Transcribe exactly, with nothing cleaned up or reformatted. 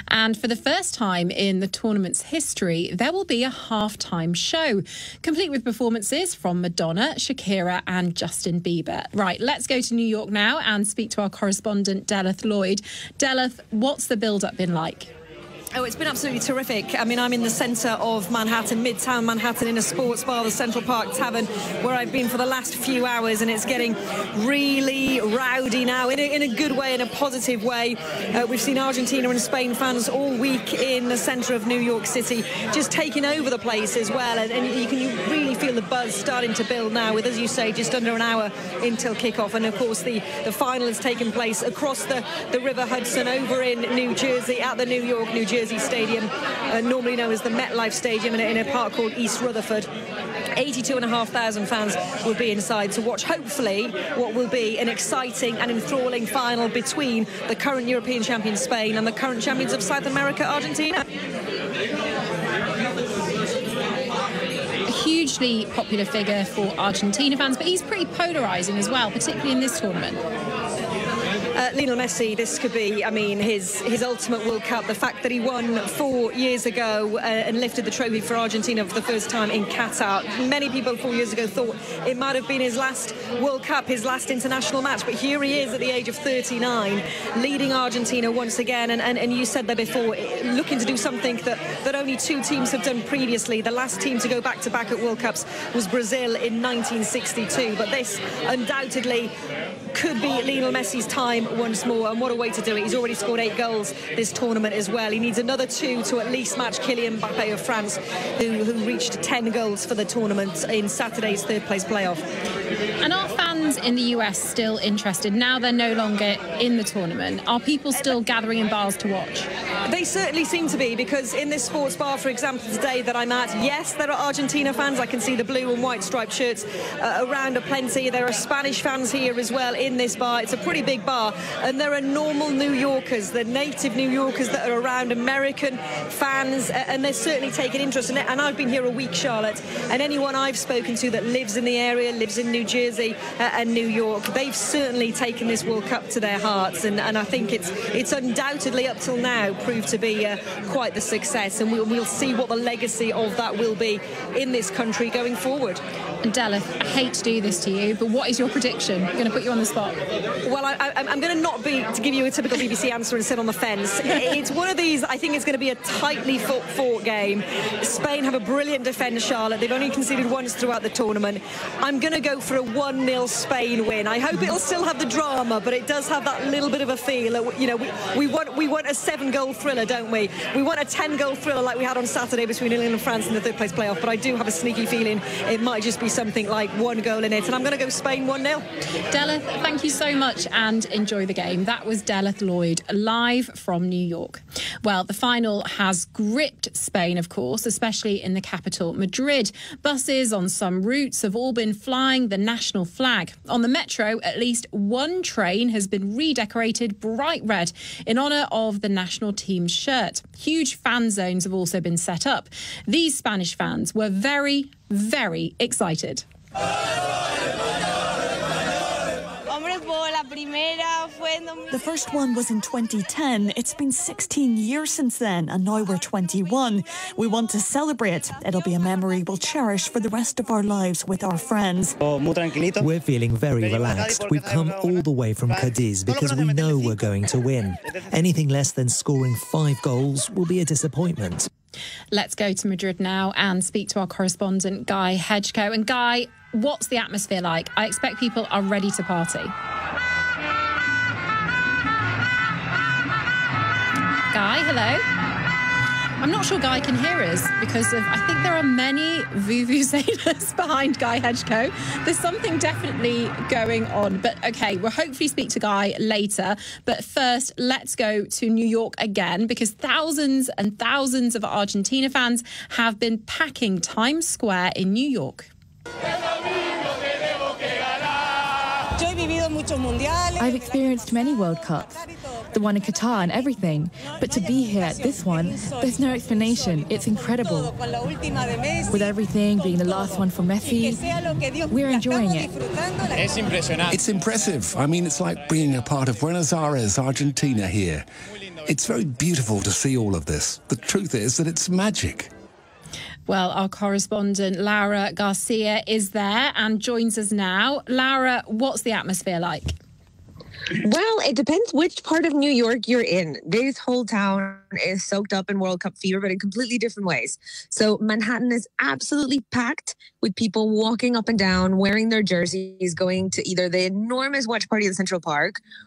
And for the first time in the tournament's history, there will be a halftime show, complete with performances from Madonna, Shakira and Justin Bieber. Right, let's go to New York now and speak to our correspondent, Delith Lloyd. Delith, what's the build-up been like? Oh, it's been absolutely terrific. I mean, I'm in the centre of Manhattan, Midtown Manhattan, in a sports bar, the Central Park Tavern, where I've been for the last few hours, and it's getting really rowdy now, in a, in a good way, in a positive way. Uh, we've seen Argentina and Spain fans all week in the centre of New York City, just taking over the place as well, and, and you can you really feel the buzz starting to build now, with, as you say, just under an hour until kick-off. And, of course, the, the final has taken place across the, the River Hudson over in New Jersey, at the New York, New Jersey Stadium, uh, normally known as the MetLife Stadium, in a, in a park called East Rutherford. eighty-two and a half thousand fans will be inside to watch, hopefully, what will be an exciting and enthralling final between the current European champions Spain and the current champions of South America, Argentina. A hugely popular figure for Argentina fans, but he's pretty polarising as well, particularly in this tournament. Uh, Lionel Messi, this could be, I mean, his his ultimate World Cup. The fact that he won four years ago uh, and lifted the trophy for Argentina for the first time in Qatar. Many people four years ago thought it might have been his last World Cup, his last international match. But here he is at the age of thirty-nine, leading Argentina once again. And, and, and you said there before, looking to do something that, that only two teams have done previously. The last team to go back-to-back at World Cups was Brazil in nineteen sixty-two. But this undoubtedly could be Lionel Messi's time once more, and what a way to do it. He's already scored eight goals this tournament as well. He needs another two to at least match Kylian Mbappe of France, who, who reached ten goals for the tournament in Saturday's third place playoff. And are fans in the U S still interested? Now they're no longer in the tournament, are people still gathering in bars to watch? They certainly seem to be, because in this sports bar, for example, today that I'm at, yes, there are Argentina fans. I can see the blue and white striped shirts uh, around aplenty. There are Spanish fans here as well in this bar. It's a pretty big bar. And there are normal New Yorkers, the native New Yorkers that are around, American fans, uh, and they're certainly taking interest in it. And I've been here a week, Charlotte, and anyone I've spoken to that lives in the area, lives in New Jersey uh, and New York, they've certainly taken this World Cup to their hearts. And, and I think it's it's undoubtedly, up till now, proved to be uh, quite the success. And we'll, we'll see what the legacy of that will be in this country going forward. And Delith, I hate to do this to you, but what is your prediction? I'm going to put you on the spot. Well, I, I, I'm going to not be to give you a typical B B C answer and sit on the fence. It's one of these. I think it's going to be a tightly fought, fought game. Spain have a brilliant defender, Charlotte. They've only conceded once throughout the tournament. I'm going to go for a one nil Spain win. I hope it'll still have the drama, but it does have that little bit of a feel. You know, we, we want we want a seven-goal thriller, don't we? We want a ten-goal thriller like we had on Saturday between England and France in the third-place playoff. But I do have a sneaky feeling it might just be something like one goal in it, and I'm going to go Spain one nil. Delith, thank you so much and enjoy the game. That was Delith Lloyd, live from New York. Well, the final has gripped Spain, of course, especially in the capital, Madrid. Buses on some routes have all been flying the national flag. On the metro, at least one train has been redecorated bright red in honour of the national team's shirt. Huge fan zones have also been set up. These Spanish fans were very, very excited. The first one was in twenty ten. It's been sixteen years since then, and now we're twenty-one. We want to celebrate. It'll be a memory we'll cherish for the rest of our lives with our friends. We're feeling very relaxed. We've come all the way from Cadiz because we know we're going to win. Anything less than scoring five goals will be a disappointment. Let's go to Madrid now and speak to our correspondent, Guy Hedgecoe. And Guy, what's the atmosphere like? I expect people are ready to party. Guy, hello. I'm not sure Guy can hear us because of, I think there are many vuvuzelas behind Guy Hedgecoe. There's something definitely going on. But OK, we'll hopefully speak to Guy later. But first, let's go to New York again, because thousands and thousands of Argentina fans have been packing Times Square in New York. I've experienced many World Cups. the one in Qatar and everything. But to be here at this one, there's no explanation. It's incredible. With everything being the last one for Messi, we're enjoying it. It's impressive. I mean, it's like being a part of Buenos Aires, Argentina here. It's very beautiful to see all of this. The truth is that it's magic. Well, our correspondent Laura Garcia is there and joins us now. Laura, what's the atmosphere like? Well, it depends which part of New York you're in. This whole town is soaked up in World Cup fever, but in completely different ways. So Manhattan is absolutely packed with people walking up and down, wearing their jerseys, going to either the enormous watch party in Central Park